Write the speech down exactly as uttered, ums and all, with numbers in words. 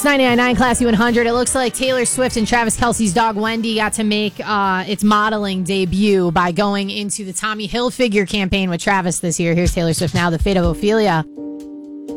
It's ninety-nine point nine Classy one hundred. It looks like Taylor Swift and Travis Kelce's dog Wendy got to make uh, its modeling debut by going into the Tommy Hilfiger campaign with Travis this year. Here's Taylor Swift now, The Fate of Ophelia.